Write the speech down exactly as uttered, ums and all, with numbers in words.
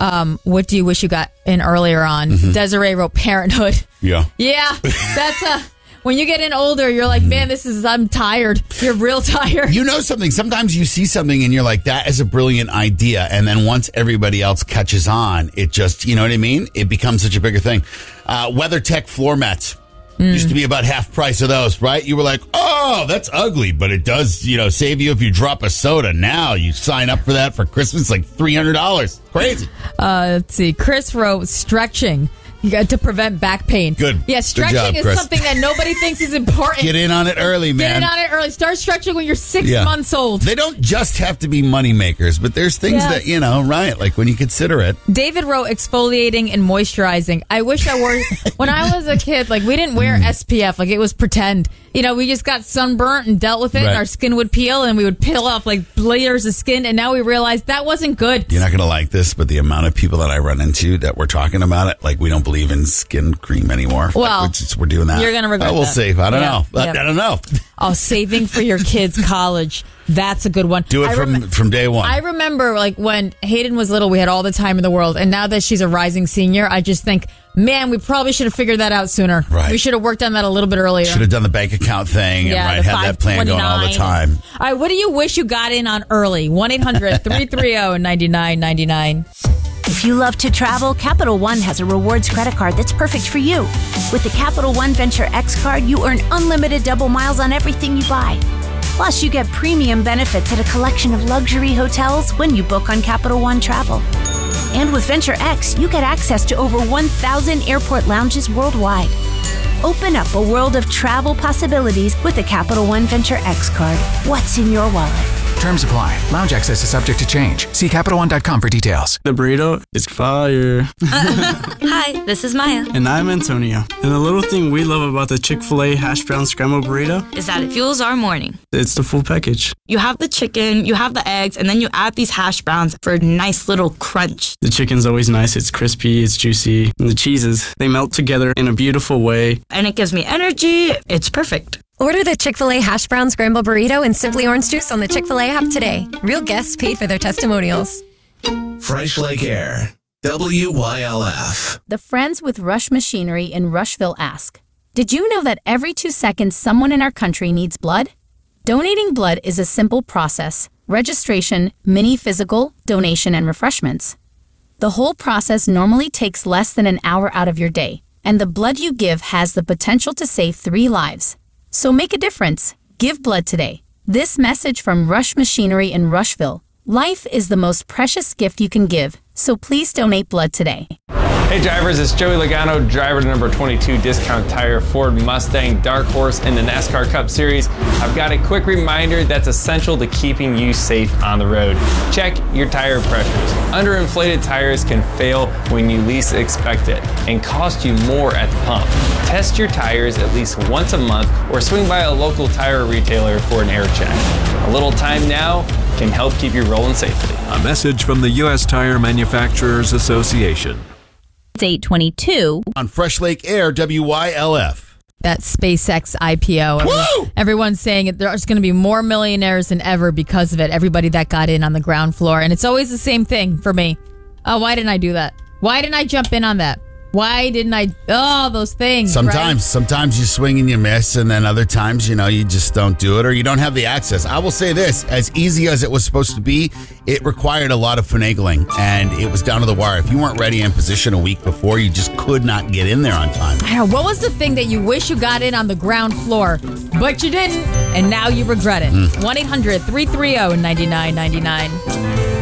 Um, what do you wish you got in earlier on? Mm-hmm. Desiree wrote Parenthood. Yeah. Yeah. That's a... When you get in older, you're like, man, this is, I'm tired. You're real tired. You know something, sometimes you see something and you're like, that is a brilliant idea. And then once everybody else catches on, it just, you know what I mean? It becomes such a bigger thing. Uh, WeatherTech floor mats. Mm. Used to be about half price of those, right? You were like, oh, that's ugly, but it does, you know, save you if you drop a soda. Now you sign up for that for Christmas, like three hundred dollars. Crazy. Uh, let's see. Chris wrote stretching. You got to prevent back pain. Good. Yeah, stretching Good job, is Chris. something that nobody thinks is important. Get in on it early, man. Get in on it early. Start stretching when you're six yeah. months old. They don't just have to be money makers, but there's things yeah. that, you know, right, like when you consider it. David wrote exfoliating and moisturizing. I wish I wore, when I was a kid, like we didn't wear S P F, like it was pretend. You know, we just got sunburnt and dealt with it, right. and our skin would peel, and we would peel off like layers of skin, and now we realize that wasn't good. You're not going to like this, but the amount of people that I run into that we're talking about it, like we don't believe in skin cream anymore. Well, like, we're, just, we're doing that. You're going to regret oh, we'll that. see. I don't yeah. know. I, yeah. I don't know. Oh, saving for your kids' college. That's a good one. Do it I from rem- from day one. I remember like when Hayden was little, we had all the time in the world. And now that she's a rising senior, I just think, man, we probably should have figured that out sooner. Right. We should have worked on that a little bit earlier. Should have done the bank account thing yeah, and right, had that plan going all the time. All right, what do you wish you got in on early? one eight hundred three three zero nine nine nine nine. If you love to travel, Capital One has a rewards credit card that's perfect for you. With the Capital One Venture X card, you earn unlimited double miles on everything you buy. Plus, you get premium benefits at a collection of luxury hotels when you book on Capital One Travel. And with Venture X, you get access to over one thousand airport lounges worldwide. Open up a world of travel possibilities with the Capital One Venture X card. What's in your wallet? Terms apply. Lounge access is subject to change. See Capital One dot com for details. The burrito is fire. Hi, this is Maya. And I'm Antonio. And the little thing we love about the Chick-fil-A hash brown scrambled burrito is that it fuels our morning. It's the full package. You have the chicken, you have the eggs, and then you add these hash browns for a nice little crunch. The chicken's always nice. It's crispy, it's juicy. And the cheeses, they melt together in a beautiful way. And it gives me energy. It's perfect. Order the Chick-fil-A Hash Brown Scramble Burrito and Simply Orange Juice on the Chick-fil-A app today. Real guests paid for their testimonials. Fresh Lake Air, W Y L F. The Friends with Rush Machinery in Rushville ask, did you know that every two seconds someone in our country needs blood? Donating blood is a simple process. Registration, mini physical, donation, and refreshments. The whole process normally takes less than an hour out of your day, and the blood you give has the potential to save three lives. So make a difference. Give blood today. This message from Rush Machinery in Rushville. Life is the most precious gift you can give, so please donate blood today. Hey drivers, it's Joey Logano, driver to number twenty-two Discount Tire Ford Mustang Dark Horse in the NASCAR Cup Series. I've got a quick reminder that's essential to keeping you safe on the road. Check your tire pressures. Underinflated tires can fail when you least expect it and cost you more at the pump. Test your tires at least once a month or swing by a local tire retailer for an air check. A little time now can help keep you rolling safely. A message from the U S Tire Manufacturers Association. It's eight twenty-two. On Fresh Lake Air, W Y L F. That SpaceX I P O. Woo! Everyone's saying it, there's going to be more millionaires than ever because of it. Everybody that got in on the ground floor. And it's always the same thing for me. Oh, why didn't I do that? Why didn't I jump in on that? Why didn't I? Oh, those things. Sometimes, right? sometimes you swing and you miss, and then other times, you know, you just don't do it or you don't have the access. I will say this, as easy as it was supposed to be, it required a lot of finagling, and it was down to the wire. If you weren't ready in position a week before, you just could not get in there on time. I know. What was the thing that you wish you got in on the ground floor, but you didn't, and now you regret it? one eight hundred three three zero nine nine nine nine.